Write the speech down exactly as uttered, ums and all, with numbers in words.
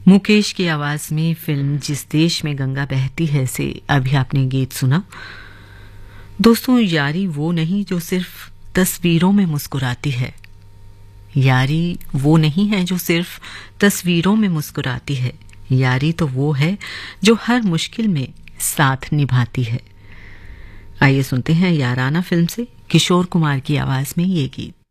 मुकेश की आवाज में फिल्म जिस देश में गंगा बहती है से अभी आपने गीत सुना। दोस्तों, यारी वो नहीं जो सिर्फ तस्वीरों में मुस्कुराती है, यारी वो नहीं है जो सिर्फ तस्वीरों में मुस्कुराती है, यारी तो वो है जो हर मुश्किल में साथ निभाती है। आइए सुनते हैं याराना फिल्म से किशोर कुमार की आवाज में ये गीत।